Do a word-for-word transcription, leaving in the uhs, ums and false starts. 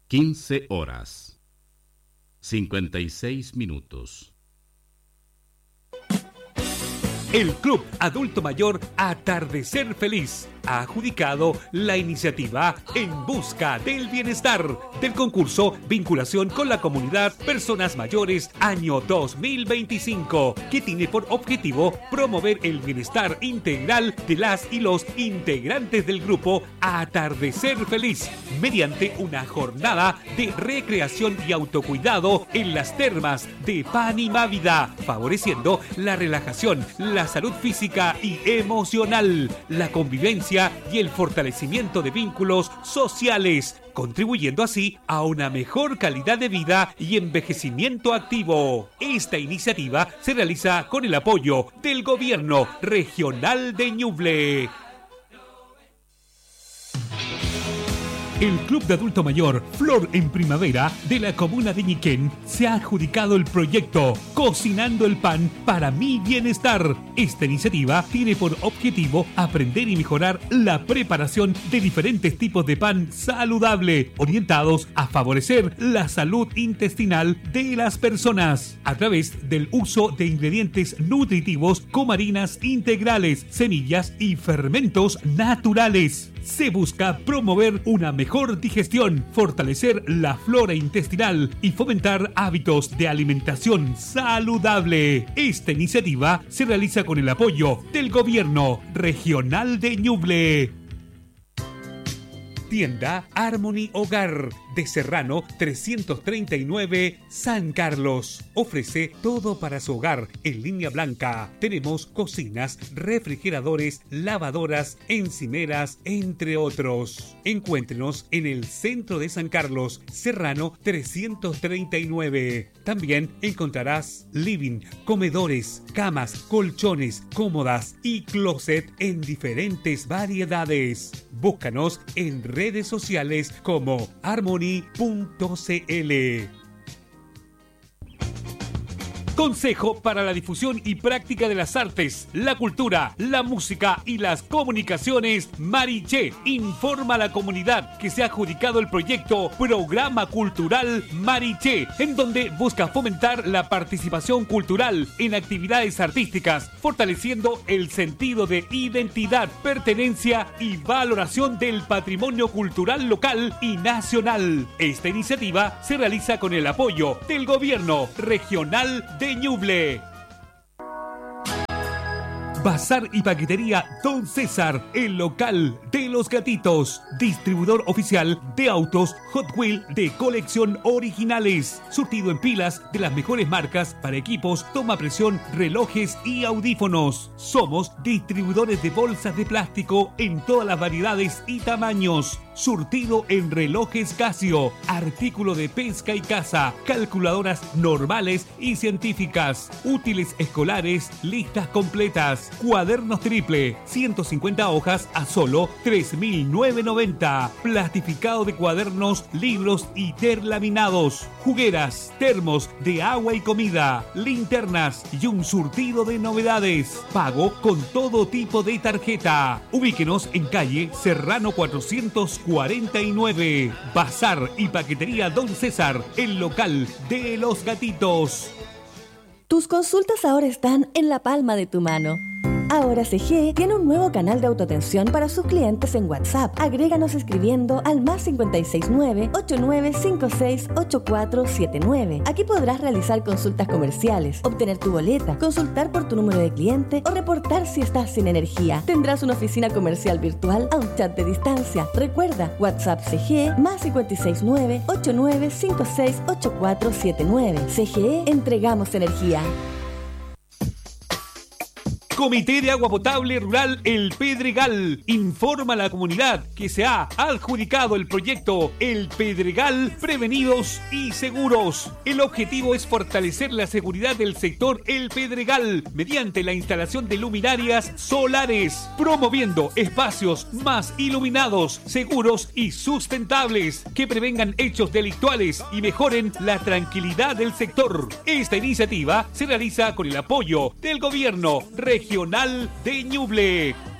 quince horas, cincuenta y seis minutos. El Club Adulto Mayor Atardecer Feliz ha adjudicado la iniciativa En Busca del Bienestar del concurso Vinculación con la Comunidad Personas Mayores año dos mil veinticinco, que tiene por objetivo promover el bienestar integral de las y los integrantes del grupo Atardecer Feliz mediante una jornada de recreación y autocuidado en las termas de Panimávida, favoreciendo la relajación, la salud física y emocional, la convivencia y el fortalecimiento de vínculos sociales, contribuyendo así a una mejor calidad de vida y envejecimiento activo. Esta iniciativa se realiza con el apoyo del Gobierno Regional de Ñuble. El Club de Adulto Mayor Flor en Primavera de la comuna de Ñiquén se ha adjudicado el proyecto Cocinando el Pan para mi Bienestar. Esta iniciativa tiene por objetivo aprender y mejorar la preparación de diferentes tipos de pan saludable, orientados a favorecer la salud intestinal de las personas a través del uso de ingredientes nutritivos como harinas integrales, semillas y fermentos naturales. Se busca promover una mejor digestión, fortalecer la flora intestinal y fomentar hábitos de alimentación saludable. Esta iniciativa se realiza con el apoyo del Gobierno Regional de Ñuble. Tienda Harmony Hogar de Serrano trescientos treinta y nueve, San Carlos. Ofrece todo para su hogar en línea blanca. Tenemos cocinas, refrigeradores, lavadoras, encimeras, entre otros. Encuéntrenos en el centro de San Carlos, Serrano trescientos treinta y nueve. También encontrarás living, comedores, camas, colchones, cómodas y closet en diferentes variedades. Búscanos en redes sociales como harmony punto c l. Consejo para la difusión y práctica de las artes, la cultura, la música y las comunicaciones. Mariché informa a la comunidad que se ha adjudicado el proyecto Programa Cultural Mariché, en donde busca fomentar la participación cultural en actividades artísticas, fortaleciendo el sentido de identidad, pertenencia y valoración del patrimonio cultural local y nacional. Esta iniciativa se realiza con el apoyo del Gobierno Regional de Ñuble. Bazar y Paquetería Don César, el local de los gatitos. Distribuidor oficial de autos Hot Wheels de colección originales. Surtido en pilas de las mejores marcas para equipos, toma presión, relojes y audífonos. Somos distribuidores de bolsas de plástico en todas las variedades y tamaños. Surtido en relojes Casio, artículo de pesca y caza, calculadoras normales y científicas, útiles escolares, listas completas, cuadernos triple, ciento cincuenta hojas a solo tres mil novecientos noventa, plastificado de cuadernos, libros y terlaminados, jugueras, termos de agua y comida, linternas y un surtido de novedades. Pago con todo tipo de tarjeta. Ubíquenos en calle Serrano cuatrocientos cuarenta y nueve. Bazar y Paquetería Don César, el local de los gatitos. Tus consultas ahora están en la palma de tu mano. Ahora C G tiene un nuevo canal de autoatención para sus clientes en WhatsApp. Agréganos escribiendo al más cinco seis nueve, ocho nueve cinco seis, ocho cuatro siete nueve. Aquí podrás realizar consultas comerciales, obtener tu boleta, consultar por tu número de cliente o reportar si estás sin energía. Tendrás una oficina comercial virtual a un chat de distancia. Recuerda, WhatsApp C G más cinco seis nueve, ocho nueve cinco seis, ocho cuatro siete nueve. C G E, entregamos energía. Comité de Agua Potable Rural El Pedregal informa a la comunidad que se ha adjudicado el proyecto El Pedregal Prevenidos y Seguros. El objetivo es fortalecer la seguridad del sector El Pedregal mediante la instalación de luminarias solares, promoviendo espacios más iluminados, seguros y sustentables que prevengan hechos delictuales y mejoren la tranquilidad del sector. Esta iniciativa se realiza con el apoyo del Gobierno Regional de Ñuble.